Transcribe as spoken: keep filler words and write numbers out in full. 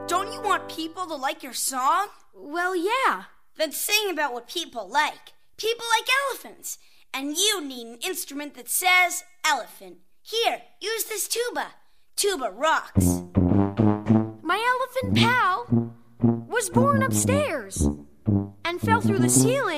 Don't you want people to like your song? Well, yeah. Then sing about what people like. People like elephants. And you need an instrument that says elephant. Here, use this tuba. Tuba rocks. My elephant pal was born upstairs and fell through the ceiling